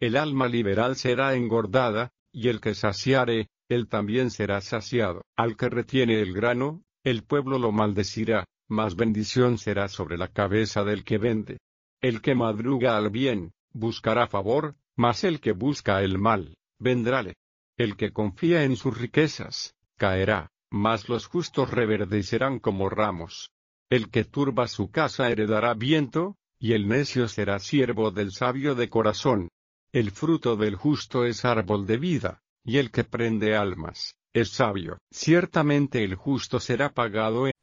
el alma liberal será engordada, y el que saciare, él también será saciado. Al que retiene el grano, el pueblo lo maldecirá, mas bendición será sobre la cabeza del que vende. El que madruga al bien, buscará favor, mas el que busca el mal, vendrále. El que confía en sus riquezas, caerá, mas los justos reverdecerán como ramos. El que turba su casa heredará viento, y el necio será siervo del sabio de corazón. El fruto del justo es árbol de vida, y el que prende almas, es sabio. Ciertamente el justo será pagado